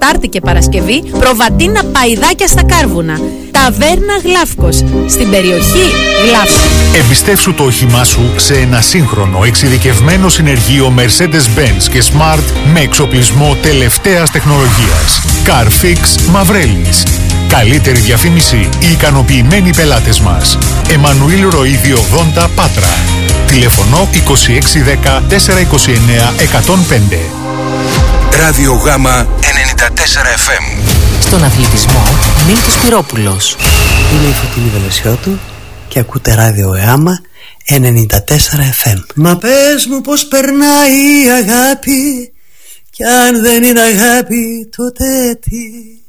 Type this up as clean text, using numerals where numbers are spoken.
Τετάρτη και Παρασκευή προβατίνα παϊδάκια στα κάρβουνα. Ταβέρνα Γλάφκος, στην περιοχή Γλάφκο. Εμπιστεύσου το όχημά σου σε ένα σύγχρονο εξειδικευμένο συνεργείο Mercedes-Benz και Smart με εξοπλισμό τελευταίας τεχνολογίας. Carfix Μαυρέλης. Καλύτερη διαφήμιση, οι ικανοποιημένοι πελάτες μας. Εμμανουήλ Ροΐδη 80 Πάτρα. Τηλεφωνώ 2610 429 105. Ράδιο Γάμα 94 FM. Στον αθλητισμό, Μίλτος Πυρόπουλος. Είμαι η Φωτεινή Βελεσιώτου και ακούτε Ράδιο Γάμα 94 FM. Μα πες μου πως περνάει η αγάπη, κι αν δεν είναι αγάπη τότε τι?